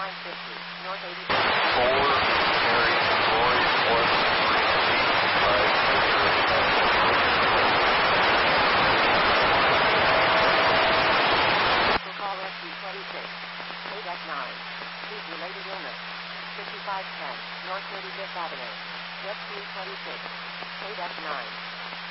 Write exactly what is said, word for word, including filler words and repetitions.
fifty-nine fifty, North eighty. Four, Mary, Roy, one, three, five, call S D twenty-six, eight F nine, Sleep-related illness, fifty-five ten, North thirty-fifth Avenue, Jet three twenty-six, eight F nine.